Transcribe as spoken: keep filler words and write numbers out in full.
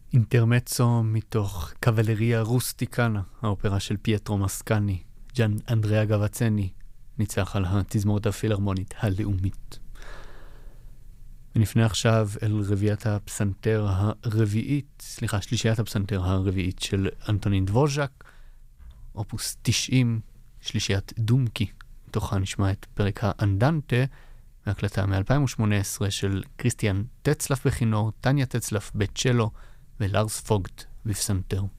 אינטרמצו מתוך קבלריה רוסטיקנה, האופרה של פייטרו מסקני, ג'אן אנדריאה גבצני, ניצח על התזמורת הפילהרמונית הלאומית. ונפנה עכשיו אל רביעיית הפסנתר הרביעית, סליחה, שלישיית הפסנתר הרביעית של אנטונין דבוז'ק, אופוס תשעים, שלישיית דומקי. מתוכה נשמע את פרק האנדנטה, מהקלטה מ-אלפיים ושמונה עשרה של קריסטיאן טצלף בכינור, טניה טצלף בצ'לו ולארס פוגט בפסנתר.